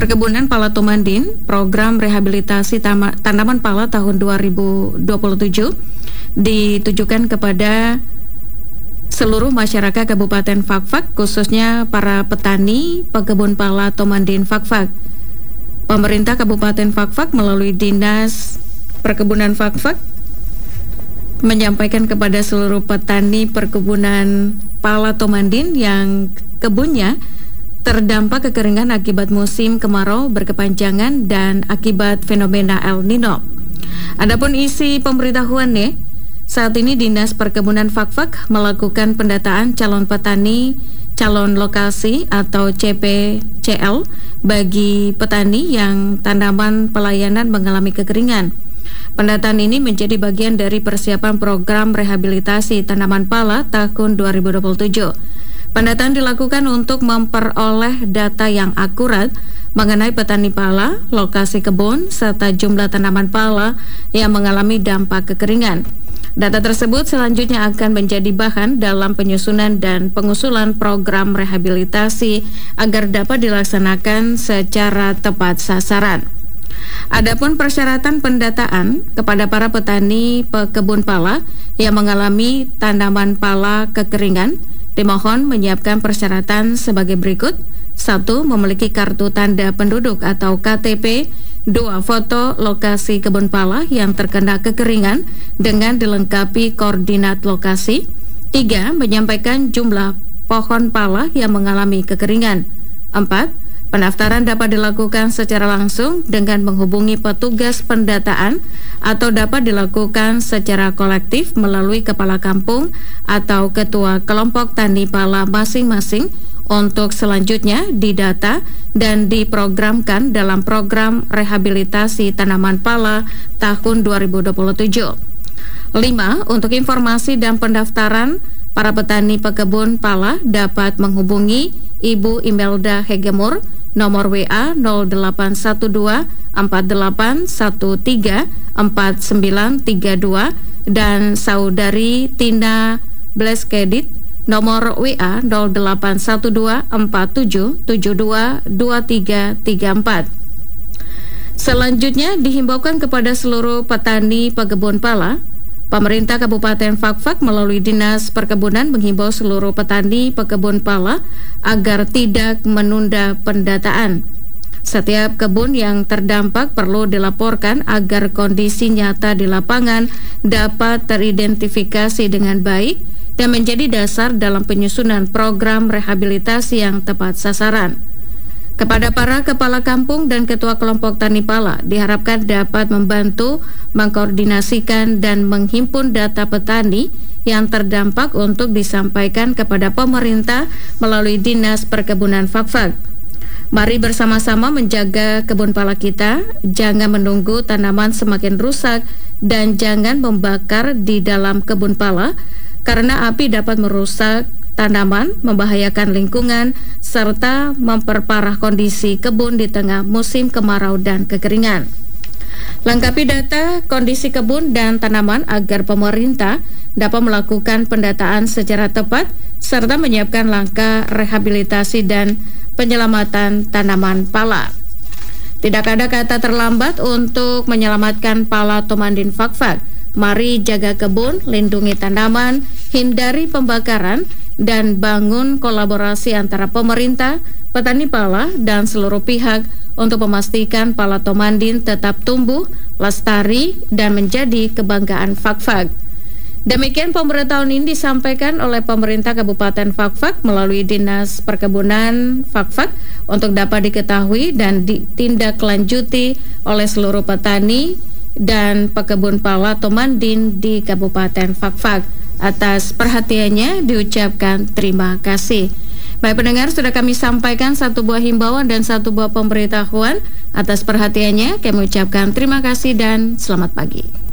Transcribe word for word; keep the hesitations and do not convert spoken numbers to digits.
Perkebunan Pala Tumandin, Program Rehabilitasi Tama, Tanaman Pala tahun dua ribu dua puluh tujuh ditujukan kepada seluruh masyarakat Kabupaten Fakfak, khususnya para petani pekebun pala Tumandin Fakfak. Pemerintah Kabupaten Fakfak melalui Dinas Perkebunan Fakfak menyampaikan kepada seluruh petani perkebunan pala Tumandin yang kebunnya terdampak kekeringan akibat musim kemarau berkepanjangan dan akibat fenomena El Nino. Adapun isi pemberitahuannya, saat ini Dinas Perkebunan Fakfak melakukan pendataan calon petani calon lokasi atau C P C L bagi petani yang tanaman pelayanan mengalami kekeringan. Pendataan ini menjadi bagian dari persiapan program rehabilitasi tanaman pala tahun dua ribu dua puluh tujuh. Pendataan dilakukan untuk memperoleh data yang akurat mengenai petani pala, lokasi kebun, serta jumlah tanaman pala yang mengalami dampak kekeringan. Data tersebut selanjutnya akan menjadi bahan dalam penyusunan dan pengusulan program rehabilitasi agar dapat dilaksanakan secara tepat sasaran. Adapun persyaratan pendataan kepada para petani pekebun pala yang mengalami tanaman pala kekeringan, dimohon menyiapkan persyaratan sebagai berikut. Satu, memiliki kartu tanda penduduk atau K T P. Dua, foto lokasi kebun pala yang terkena kekeringan dengan dilengkapi koordinat lokasi. Tiga, menyampaikan jumlah pohon pala yang mengalami kekeringan. Empat, pendaftaran dapat dilakukan secara langsung dengan menghubungi petugas pendataan atau dapat dilakukan secara kolektif melalui kepala kampung atau ketua kelompok tani pala masing-masing untuk selanjutnya didata dan diprogramkan dalam program rehabilitasi tanaman pala tahun dua ribu dua puluh tujuh. Lima, untuk informasi dan pendaftaran, para petani pekebun pala dapat menghubungi Ibu Imelda Hegemur, nomor W A nol delapan satu dua empat delapan satu tiga empat sembilan tiga dua dan Saudari Tina Bleskedit, nomor W A nol delapan satu dua empat tujuh tujuh dua dua tiga tiga empat. Selanjutnya dihimbaukan kepada seluruh petani pekebun pala, Pemerintah Kabupaten Fakfak melalui Dinas Perkebunan menghimbau seluruh petani pekebun pala agar tidak menunda pendataan. Setiap kebun yang terdampak perlu dilaporkan agar kondisi nyata di lapangan dapat teridentifikasi dengan baik dan menjadi dasar dalam penyusunan program rehabilitasi yang tepat sasaran. Kepada para kepala kampung dan ketua kelompok tani pala diharapkan dapat membantu mengkoordinasikan dan menghimpun data petani yang terdampak untuk disampaikan kepada pemerintah melalui Dinas Perkebunan Fakfak. Mari bersama-sama menjaga kebun pala kita, jangan menunggu tanaman semakin rusak dan jangan membakar di dalam kebun pala karena api dapat merusak tanaman, membahayakan lingkungan, serta memperparah kondisi kebun di tengah musim kemarau dan kekeringan. Lengkapi data kondisi kebun dan tanaman agar pemerintah dapat melakukan pendataan secara tepat serta menyiapkan langkah rehabilitasi dan penyelamatan tanaman pala. Tidak ada kata terlambat untuk menyelamatkan pala Tumandin Fakfak. Mari jaga kebun, lindungi tanaman, hindari pembakaran, dan bangun kolaborasi antara pemerintah, petani pala, dan seluruh pihak untuk memastikan pala Tumandin tetap tumbuh, lestari, dan menjadi kebanggaan Fakfak. Demikian pemberitahuan ini disampaikan oleh pemerintah Kabupaten Fakfak melalui Dinas Perkebunan Fakfak untuk dapat diketahui dan ditindaklanjuti oleh seluruh petani dan pekebun pala Tumandin di Kabupaten Fakfak. Atas perhatiannya diucapkan terima kasih. Baik pendengar, sudah kami sampaikan satu buah himbauan dan satu buah pemberitahuan. Atas perhatiannya kami ucapkan terima kasih dan selamat pagi.